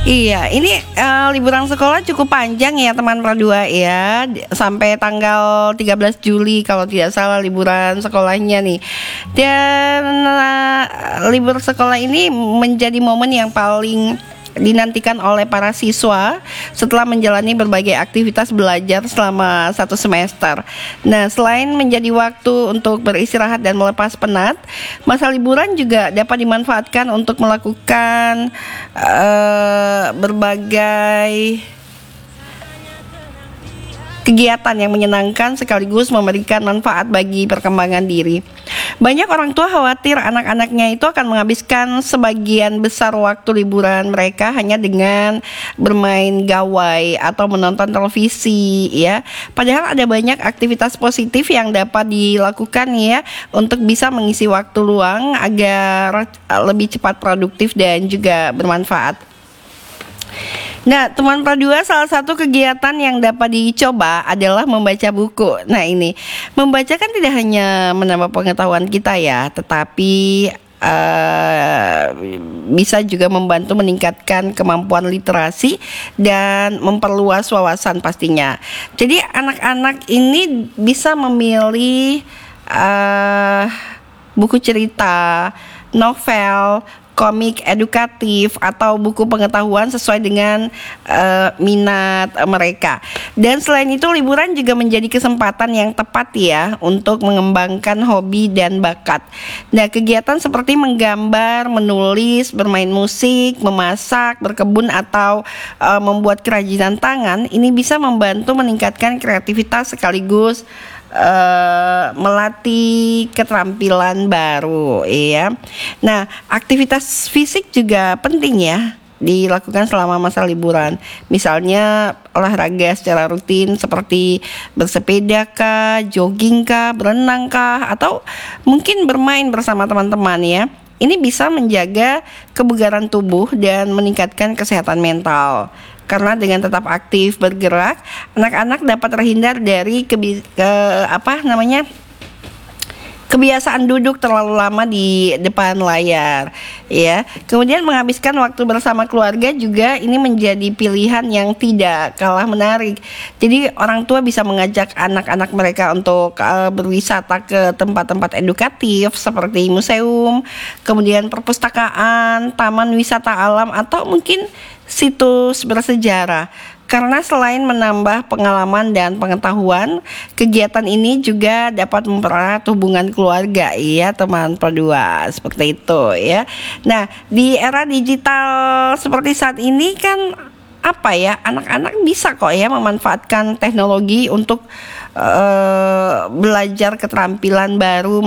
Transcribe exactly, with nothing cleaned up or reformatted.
Iya, ini uh, liburan sekolah cukup panjang ya teman Pradua ya, D- sampai tanggal tiga belas Juli kalau tidak salah liburan sekolahnya nih. Dan uh, libur sekolah ini menjadi momen yang paling dinantikan oleh para siswa setelah menjalani berbagai aktivitas belajar selama satu semester. Nah, selain menjadi waktu untuk beristirahat dan melepas penat, masa liburan juga dapat dimanfaatkan untuk melakukan uh, berbagai kegiatan yang menyenangkan sekaligus memberikan manfaat bagi perkembangan diri. Banyak orang tua khawatir anak-anaknya itu akan menghabiskan sebagian besar waktu liburan mereka hanya dengan bermain gawai atau menonton televisi ya. Padahal ada banyak aktivitas positif yang dapat dilakukan ya untuk bisa mengisi waktu luang agar lebih cepat produktif dan juga bermanfaat. Nah, teman Pradua, salah satu kegiatan yang dapat dicoba adalah membaca buku. Nah, ini membaca kan tidak hanya menambah pengetahuan kita ya, tetapi uh, bisa juga membantu meningkatkan kemampuan literasi dan memperluas wawasan pastinya. Jadi anak-anak ini bisa memilih uh, buku cerita, novel, komik edukatif atau buku pengetahuan sesuai dengan uh, minat uh, mereka. Dan selain itu liburan juga menjadi kesempatan yang tepat ya untuk mengembangkan hobi dan bakat. Nah, kegiatan seperti menggambar, menulis, bermain musik, memasak, berkebun atau uh, membuat kerajinan tangan ini bisa membantu meningkatkan kreativitas sekaligus Uh, melatih keterampilan baru ya. Nah, aktivitas fisik juga penting ya dilakukan selama masa liburan. Misalnya olahraga secara rutin seperti bersepeda kah, jogging kah, berenang kah, atau mungkin bermain bersama teman-teman ya. Ini bisa menjaga kebugaran tubuh dan meningkatkan kesehatan mental. Karena dengan tetap aktif bergerak, anak-anak dapat terhindar dari kebi- ke apa namanya kebiasaan duduk terlalu lama di depan layar, ya. Kemudian menghabiskan waktu bersama keluarga juga ini menjadi pilihan yang tidak kalah menarik. Jadi orang tua bisa mengajak anak-anak mereka untuk uh, berwisata ke tempat-tempat edukatif seperti museum, kemudian perpustakaan, taman wisata alam atau mungkin situs bersejarah. Karena selain menambah pengalaman dan pengetahuan, kegiatan ini juga dapat mempererat hubungan keluarga ya teman Pradua, seperti itu ya. Nah, di era digital seperti saat ini kan apa ya, anak-anak bisa kok ya memanfaatkan teknologi untuk uh, belajar keterampilan baru